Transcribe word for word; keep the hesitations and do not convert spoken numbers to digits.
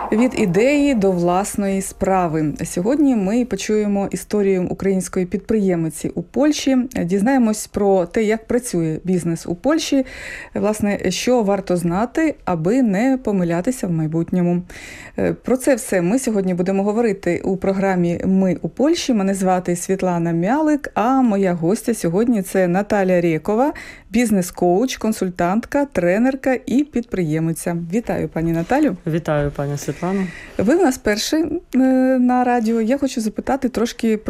Від ідеї до власної справи. Сьогодні ми почуємо історію української підприємиці у Польщі, дізнаємось про те, як працює бізнес у Польщі, власне, що варто знати, аби не помилятися в майбутньому. Про це все ми сьогодні будемо говорити у програмі «Ми у Польщі». Мене звати Світлана Мялик, а моя гостя сьогодні – це Наталя Рєкова, бізнес-коуч, консультантка, тренерка і підприємиця. Вітаю, пані Наталю. Вітаю, пані Світлано. Ви в нас перший на радіо. Я хочу запитати трошки про